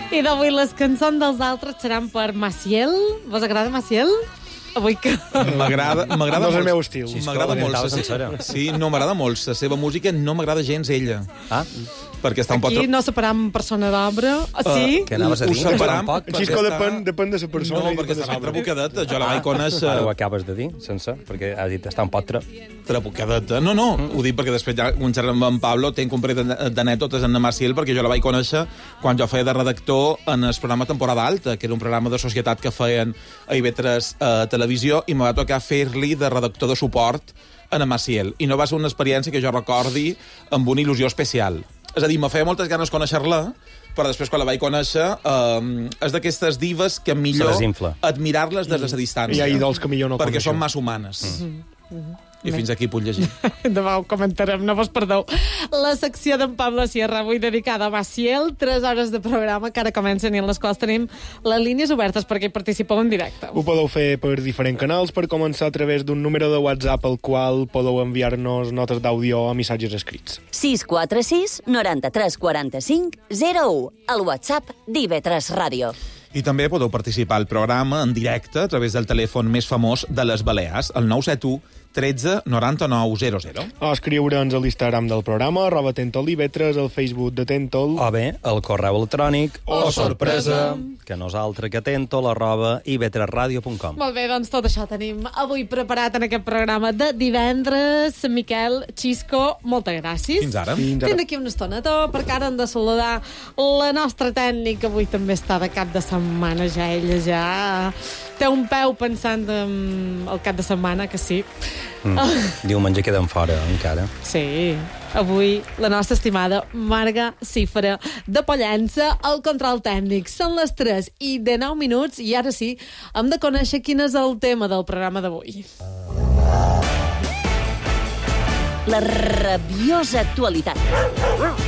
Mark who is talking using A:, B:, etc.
A: I d'avui les cançons dels altres seran per Maciel. Vos agrada Maciel? Avui que...
B: M'agrada
C: No és el
B: molt.
C: meu estil.
B: M'agrada molt. Sí, no m'agrada molt. La seva música no m'agrada gens, ella.
D: Ah,
B: Perquè està un
A: Aquí
B: pot...
A: no separam persona d'obra. Sí?
D: què anaves a dir?
B: Ho separam
D: Tampoc?
C: En Xisco depèn de la persona.
B: No,
C: i
B: perquè
C: depèn de
B: està
C: l'obra.
B: trabucadeta. Jo la vaig
D: Ara ho
B: conèixer...
D: acabes de dir, sense, perquè has dit està un pot
B: Trabucadeta. No, ho dic perquè després ja començarem amb en Pablo, tenc un parell d'anècdotes en Maciel, perquè jo la vaig conèixer quan jo feia de redactor en el programa Temporada Alta, que era un programa de societat que feien a IB3 Televisió, i me va tocar fer-li de redactor de suport en Maciel. I no va ser una experiència que jo recordi amb una il·lusió especial. És a dir, me feia moltes ganes conèixer-la, però després, quan la vaig conèixer, és d'aquestes divas que millor
D: desinfla.
B: admirar-les des de la distància.
C: Hi ha idols que millor no
B: perquè
C: coneixen.
B: són massa humanes. I fins aquí puc llegir.
A: Demà ho comentarem, no vos perdeu. La secció d'en Pablo Sierra, avui dedicada a Maciel, 3 hores de programa que ara comencen i en les quals tenim les línies obertes perquè hi participeu en directe.
C: Ho podeu fer per diferents canals, per començar a través d'un número de WhatsApp al qual podeu enviar-nos notes d'àudio o missatges escrits.
E: 646 93 45 01, el WhatsApp d'IV3 Ràdio.
B: I també podeu participar al programa en directe a través del telèfon més famós de les Balears, el 971 13 99 00.
C: O escriure'ns a l'Instagram del programa, @tentoliv3, al Facebook de Tentol.
D: O bé, el correu electrònic
A: Oh, sorpresa,
D: que nosaltres que tentol@ib3radio.com.
A: Molt bé, doncs tot això tenim avui preparat en aquest programa de divendres. Miquel, Xisco, moltes gràcies.
B: Fins ara.
C: Fins ara.
A: Fins d'aquí una estoneta, perquè ara hem de saludar la nostra tècnica, avui també està de cap de setmana, ella ja té un peu pensant en el cap de setmana, que sí.
D: Diumenge queden fora, encara.
A: Sí, avui la nostra estimada Marga Cifra de Pollença, al control tècnic. Són les 3:09 i ara sí, hem de conèixer quin és el tema del programa d'avui.
E: La rabiosa actualitat.